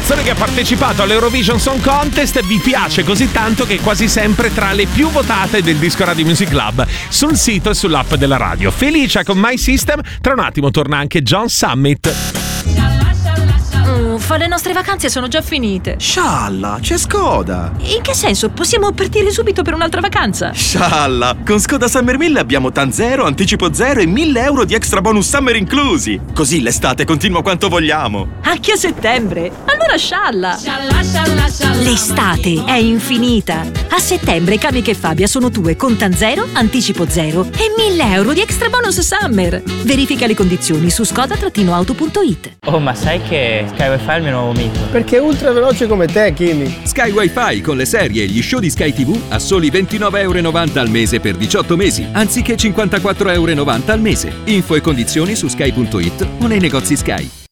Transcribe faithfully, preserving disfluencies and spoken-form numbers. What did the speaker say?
canzone che ha partecipato all'Eurovision Song Contest vi piace così tanto che è quasi sempre tra le più votate del Disco Radio Music Club sul sito e sull'app della radio. Felicia con My System, tra un attimo torna anche John Summit. Uffa, le nostre vacanze sono già finite. Scialla, c'è Skoda. In che senso? Possiamo partire subito per un'altra vacanza? Scialla, con Skoda Summer mille abbiamo TAN zero, anticipo zero e mille euro di extra bonus summer inclusi. Così l'estate continua quanto vogliamo. Anche a settembre? Allora scialla. L'estate è infinita. A settembre Kamiq e Fabia sono tue con TAN zero, anticipo zero e mille euro di extra bonus summer. Verifica le condizioni su skoda auto punto it. Oh, ma sai che Sky Wi-Fi è il mio nuovo mito? Perché è ultra veloce come te, Kimi. Sky Wi-Fi con le serie e gli show di Sky tivù a soli ventinove euro e novanta al mese per diciotto mesi, anziché cinquantaquattro euro e novanta al mese. Info e condizioni su sky punto it o nei negozi Sky.